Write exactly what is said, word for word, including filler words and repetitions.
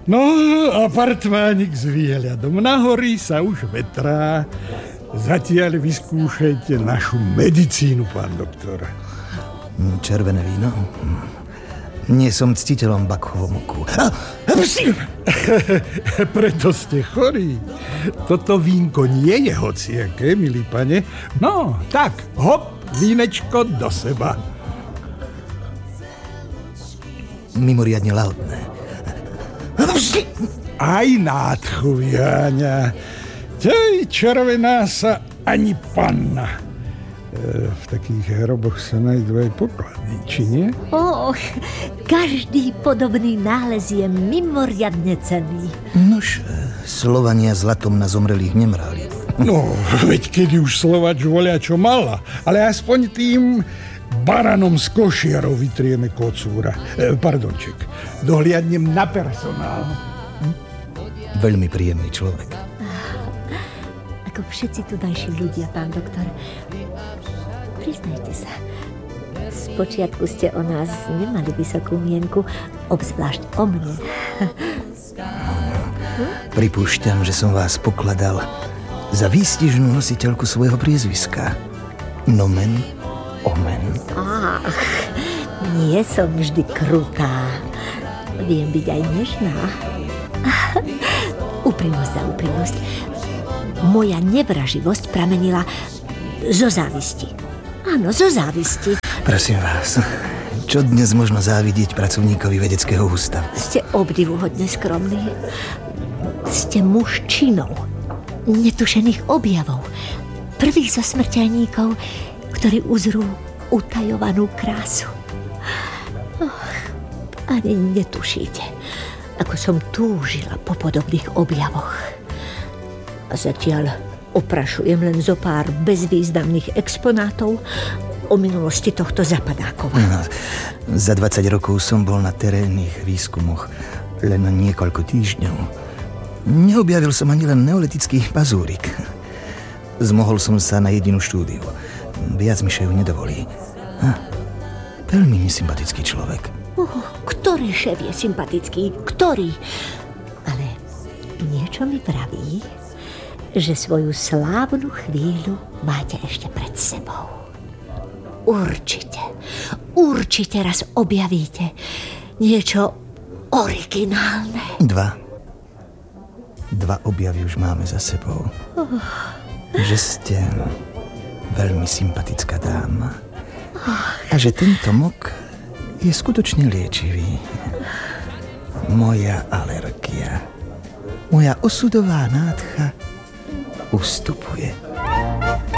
No, apartmánik s výhľadom na hory sa už vetrá. Zatiaľ vyskúšajte našu medicínu, pán doktor. Červené víno? Nie som ctiteľom Bakhovomoku. Preto ste chorí. Toto vínko nie je hociaké, milý pane. No, tak, hop, vínečko do seba. Mimoriadne lahodné. Aj nádchu vyháňa. Tej červená sa ani panna. E, v takých hroboch sa nájdú aj poklady, či nie? Och, každý podobný nález je mimoriadne cenný. Nož, Slovania zlatom na zomrelých nemrali. No, veď kedy už Slovač volia čo mala, ale aspoň tým baranom z košiarov vytrieme kocúra. E, pardonček, dohliadnem na personál. Hm? Veľmi príjemný človek. Ako všetci tudajší ľudia, pán doktor. Priznajte sa, spočiatku ste o nás nemali vysokú mienku, obzvlášť o mne. Pripúšťam, že som vás pokladal za výstižnú nositeľku svojho priezviska. Nomen omen. Ach, nie som vždy krutá. Viem byť aj nežná. Úprimnosť za úprimnosť. Moja nevraživosť pramenila zo závisti. Áno, zo závisti. Prosím vás, čo dnes možno závidieť pracovníkovi vedeckého ústavu? Ste obdivuhodne skromní. Ste muž činov, netušených objavov, prvých zo smrteľníkov, ktorí uzrú utajovanú krásu. Oh, ani netušíte, ako som túžila po podobných objavoch. A zatiaľ oprašujem len zo pár bezvýznamných exponátov o minulosti tohto zapadákova. No, za dvadsať rokov som bol na terénnych výskumoch len niekoľko týždňov. Neobjavil som ani len neolitický pazúrik. Zmohol som sa na jedinú štúdiu. Viac mi šéf nedovolí. Ha, veľmi nesympatický človek. Uh, ktorý šéf je sympatický? Ktorý? Ale niečo mi praví, že svoju slávnu chvíľu máte ešte pred sebou. Určite, určite raz objavíte niečo originálne. Dva. Dva objavy už máme za sebou. Oh. Že ste veľmi sympatická dáma. Oh. A že tento mok je skutočne liečivý. Moja alergia, moja osudová nádcha ustupuje.